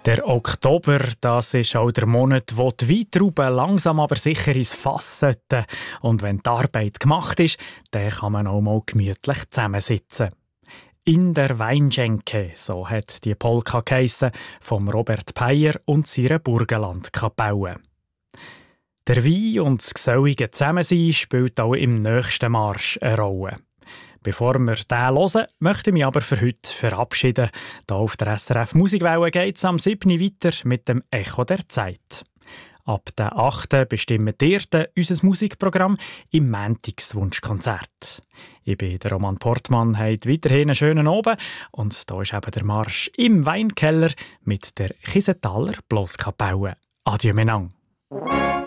Der Oktober, das ist auch der Monat, wo die Weintrauben langsam aber sicher ins Fass sollten. Und wenn die Arbeit gemacht ist, dann kann man auch mal gemütlich zusammensitzen. «In der Weinschenke», so hat die Polka geheissen, vom Robert Peyer und seiner Burgenlandkapelle. Der Wein und das gesellige Zusammensein spielt auch im nächsten Marsch eine Rolle. Bevor wir den hören, möchte ich mich aber für heute verabschieden. Hier auf der SRF Musikwelle geht es am 7. weiter mit dem Echo der Zeit. Ab der 8. bestimmt ihr unser Musikprogramm im Montagswunschkonzert. Ich bin der Roman Portmann, habt weiterhin einen schönen Abend und da ist eben der Marsch im Weinkeller mit der Chisetaler Bloskapelle. Adieu, Menang.